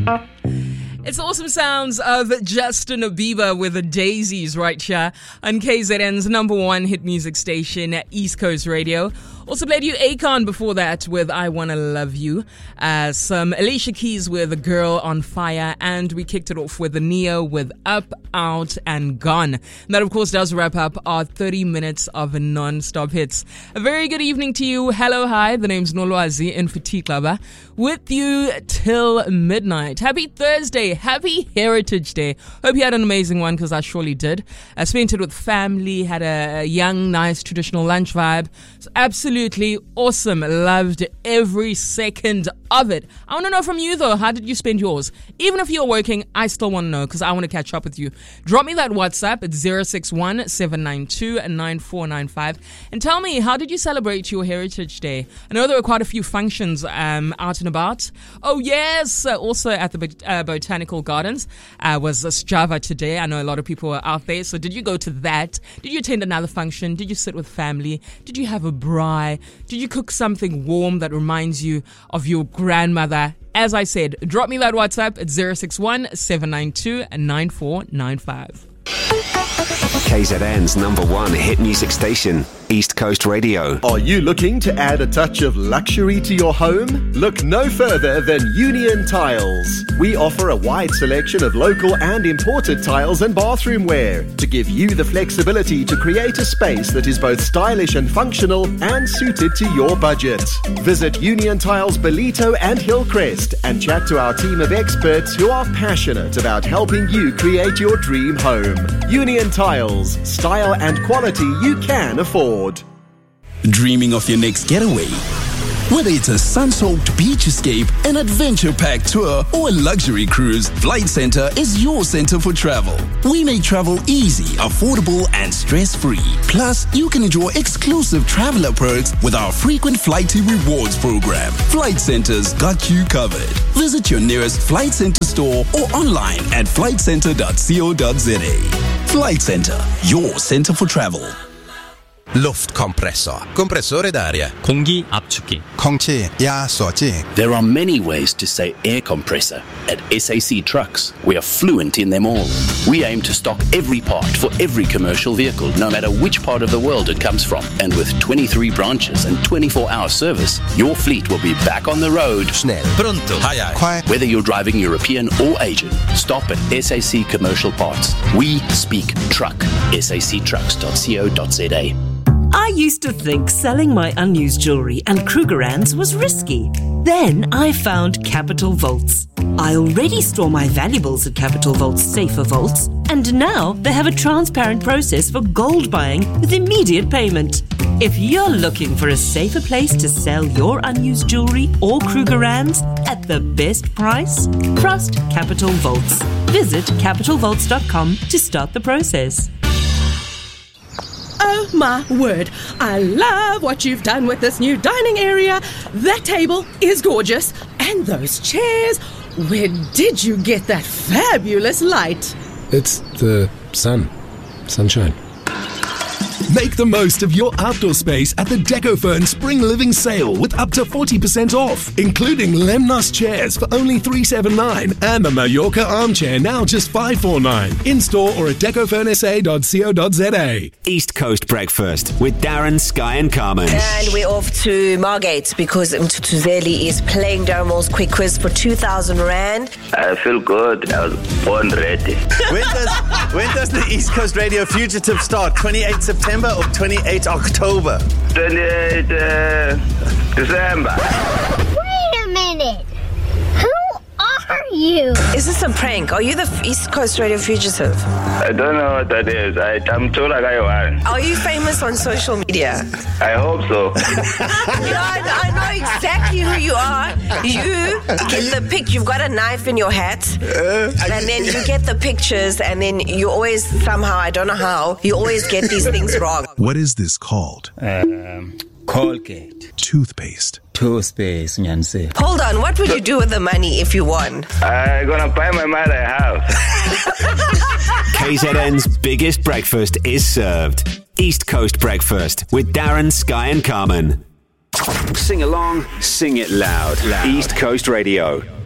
It's the awesome sounds of Justin Bieber with the Daisies right here on KZN's number one hit music station at East Coast Radio. Also played you Akon before that with I Wanna Love You. Some Alicia Keys with A Girl on Fire. And we kicked it off with the Neo with Up, Out and Gone. And that of course does wrap up our 30 minutes of non-stop hits. A very good evening to you. Hello, hi. The name's Nolwazi in for Tiklaba. With you till midnight. Happy Thursday. Happy Heritage Day. Hope you had an amazing one because I surely did. I spent it with family. Had a young, nice, traditional lunch vibe. It's absolutely awesome. Loved every second of it. I want to know from you though, how did you spend yours? Even if you're working, I still want to know because I want to catch up with you. Drop me that WhatsApp at 061-792-9495 and tell me, how did you celebrate your Heritage Day? I know there were quite a few functions out and about. Oh yes, also at the Botanical Gardens was Strava today. I know a lot of people were out there. So did you go to that? Did you attend another function? Did you sit with family? Did you have a braai? Did you cook something warm that reminds you of your grandmother? As I said, drop me that WhatsApp at 061-792-9495. KZN's number one hit music station, East Coast Radio. Are you looking to add a touch of luxury to your home? Look no further than Union Tiles. We offer a wide selection of local and imported tiles and bathroom wear to give you the flexibility to create a space that is both stylish and functional and suited to your budget. Visit Union Tiles Belito and Hillcrest and chat to our team of experts who are passionate about helping you create your dream home. Union Tiles, style and quality you can afford. Dreaming of your next getaway? Whether it's a sun-soaked beach escape, an adventure-packed tour, or a luxury cruise, Flight Centre is your centre for travel. We make travel easy, affordable, and stress-free. Plus, you can enjoy exclusive traveler perks with our frequent Flighty Rewards program. Flight Centre's got you covered. Visit your nearest Flight Centre store or online at flightcentre.co.za. Flight Centre, your centre for travel. Luftkompressor, kompressore d'aria. 공기 압축기. 공기 야소지. There are many ways to say air compressor. At SAC Trucks, we are fluent in them all. We aim to stock every part for every commercial vehicle, no matter which part of the world it comes from. And with 23 branches and 24-hour service, your fleet will be back on the road. Snell. Pronto. Hai. Whether you're driving European or Asian, stop at SAC Commercial Parts. We speak truck. sactrucks.co.za. I used to think selling my unused jewellery and Krugerrands was risky. Then I found Capital Vaults. I already store my valuables at Capital Vault's safer vaults, and now they have a transparent process for gold buying with immediate payment. If you're looking for a safer place to sell your unused jewellery or Krugerrands at the best price, trust Capital Vaults. Visit capitalvaults.com to start the process. Oh my word, I love what you've done with this new dining area. That table is gorgeous. And those chairs, where did you get that fabulous light? It's the sunshine. Make the most of your outdoor space at the Decofern Spring Living Sale with up to 40% off, including Lemnos chairs for only $379 and the Mallorca armchair now just $549. In-store or at decofernsa.co.za. East Coast Breakfast with Darren, Sky and Carmen. And we're off to Margate because Mtutuzeli is playing Darren's quick quiz for 2,000 Rand. I feel good. I was born ready. When does the East Coast Radio Fugitive start? 28 September or 28 October? 28 December. Wait a minute. Who are you? Is this a prank? Are you the East Coast Radio Fugitive? I don't know what that is. I'm told like I want. Are you famous on social media? I hope so. I know exactly who you are. You get the pic. You've got a knife in your hat. And then you get the pictures. And then you always, somehow, I don't know how, you always get these things wrong. What is this called? Colgate. Toothpaste. Nyanse. Hold on, what would you do with the money if you won? I'm gonna buy my mother a house. KZN's biggest breakfast is served. East Coast Breakfast with Darren, Sky and Carmen. Sing along, sing it loud. East Coast Radio.